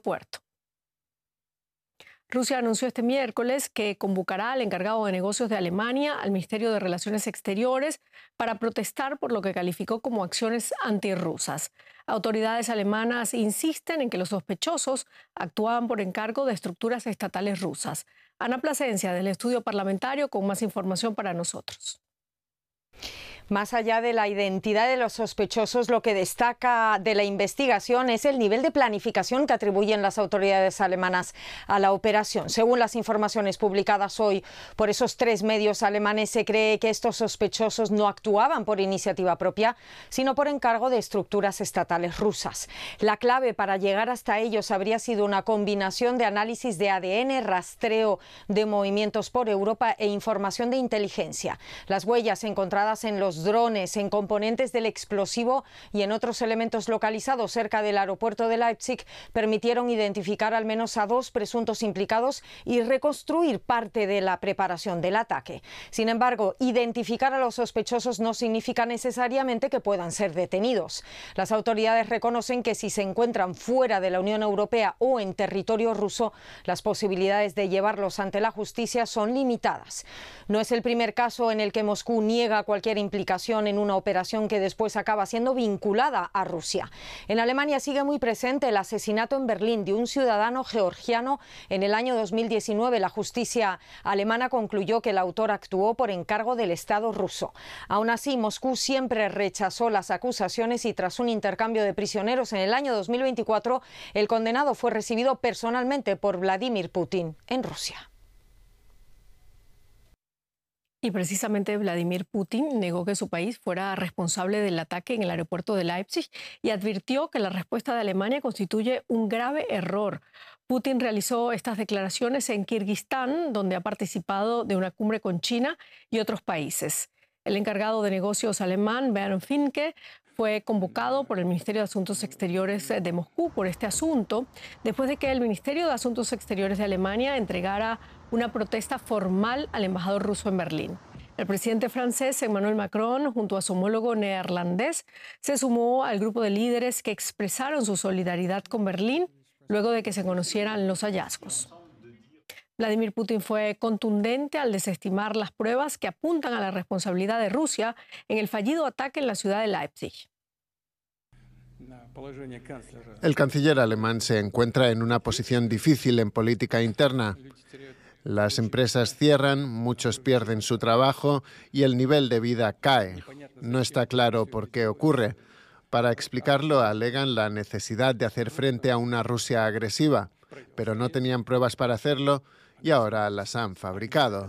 aeropuerto. Rusia anunció este miércoles que convocará al encargado de negocios de Alemania al Ministerio de Relaciones Exteriores para protestar por lo que calificó como acciones antirrusas. Autoridades alemanas insisten en que los sospechosos actuaban por encargo de estructuras estatales rusas. Ana Plasencia, del estudio parlamentario, con más información para nosotros. Más allá de la identidad de los sospechosos, lo que destaca de la investigación es el nivel de planificación que atribuyen las autoridades alemanas a la operación. Según las informaciones publicadas hoy por esos 3 medios alemanes, se cree que estos sospechosos no actuaban por iniciativa propia, sino por encargo de estructuras estatales rusas. La clave para llegar hasta ellos habría sido una combinación de análisis de ADN, rastreo de movimientos por Europa e información de inteligencia. Las huellas encontradas en los drones, en componentes del explosivo y en otros elementos localizados cerca del aeropuerto de Leipzig permitieron identificar al menos a 2 presuntos implicados y reconstruir parte de la preparación del ataque. Sin embargo, identificar a los sospechosos no significa necesariamente que puedan ser detenidos. Las autoridades reconocen que si se encuentran fuera de la Unión Europea o en territorio ruso, las posibilidades de llevarlos ante la justicia son limitadas. No es el primer caso en el que Moscú niega cualquier implicación en una operación que después acaba siendo vinculada a Rusia. En Alemania sigue muy presente el asesinato en Berlín de un ciudadano georgiano en el año 2019. La justicia alemana concluyó que el autor actuó por encargo del Estado ruso. Aún así, Moscú siempre rechazó las acusaciones y tras un intercambio de prisioneros en el año 2024, el condenado fue recibido personalmente por Vladimir Putin en Rusia. Y precisamente Vladimir Putin negó que su país fuera responsable del ataque en el aeropuerto de Leipzig y advirtió que la respuesta de Alemania constituye un grave error. Putin realizó estas declaraciones en Kirguistán, donde ha participado de una cumbre con China y otros países. El encargado de negocios alemán, Bernd Finke, fue convocado por el Ministerio de Asuntos Exteriores de Moscú por este asunto, después de que el Ministerio de Asuntos Exteriores de Alemania entregara una protesta formal al embajador ruso en Berlín. El presidente francés Emmanuel Macron, junto a su homólogo neerlandés, se sumó al grupo de líderes que expresaron su solidaridad con Berlín luego de que se conocieran los hallazgos. Vladimir Putin fue contundente al desestimar las pruebas que apuntan a la responsabilidad de Rusia en el fallido ataque en la ciudad de Leipzig. El canciller alemán se encuentra en una posición difícil en política interna. Las empresas cierran, muchos pierden su trabajo y el nivel de vida cae. No está claro por qué ocurre. Para explicarlo, alegan la necesidad de hacer frente a una Rusia agresiva, pero no tenían pruebas para hacerlo y ahora las han fabricado.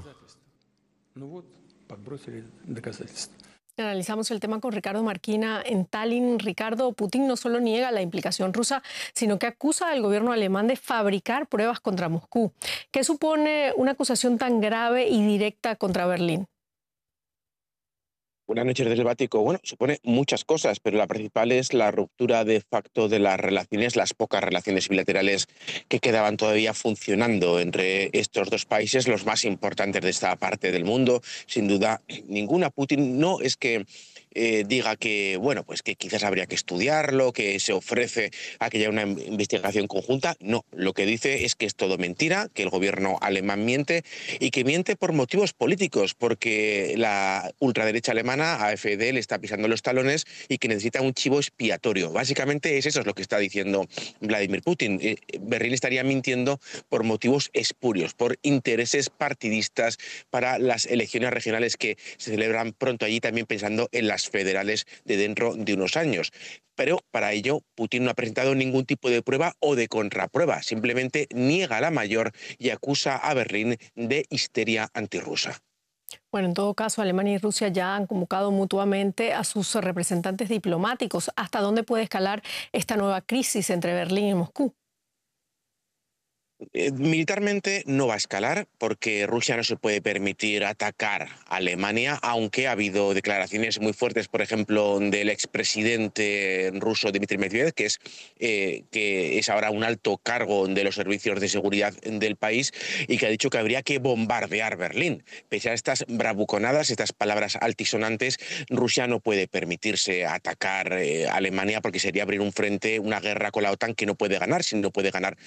Analizamos el tema con Ricardo Marquina en Tallinn. Ricardo, Putin no solo niega la implicación rusa, sino que acusa al gobierno alemán de fabricar pruebas contra Moscú. ¿Qué supone una acusación tan grave y directa contra Berlín? Buenas noches desde el Báltico. Bueno, supone muchas cosas, pero la principal es la ruptura de facto de las relaciones, las pocas relaciones bilaterales que quedaban todavía funcionando entre estos dos países, los más importantes de esta parte del mundo. Sin duda ninguna. Putin no es que diga que, bueno, pues que quizás habría que estudiarlo, que se ofrece a que haya una investigación conjunta. No, lo que dice es que es todo mentira, que el gobierno alemán miente y que miente por motivos políticos, porque la ultraderecha alemana, AfD, le está pisando los talones y que necesita un chivo expiatorio. Básicamente es lo que está diciendo Vladimir Putin. Berlín estaría mintiendo por motivos espurios, por intereses partidistas para las elecciones regionales que se celebran pronto allí, también pensando en las federales de dentro de unos años. Pero para ello Putin no ha presentado ningún tipo de prueba o de contraprueba, simplemente niega la mayor y acusa a Berlín de histeria antirrusa. Bueno, en todo caso, Alemania y Rusia ya han convocado mutuamente a sus representantes diplomáticos. ¿Hasta dónde puede escalar esta nueva crisis entre Berlín y Moscú? Militarmente no va a escalar porque Rusia no se puede permitir atacar a Alemania, aunque ha habido declaraciones muy fuertes, por ejemplo, del expresidente ruso Dmitry Medvedev, que es ahora un alto cargo de los servicios de seguridad del país y que ha dicho que habría que bombardear Berlín. Pese a estas bravuconadas, estas palabras altisonantes, Rusia no puede permitirse atacar a Alemania porque sería abrir un frente, una guerra con la OTAN que no puede ganar. Si no puede ganar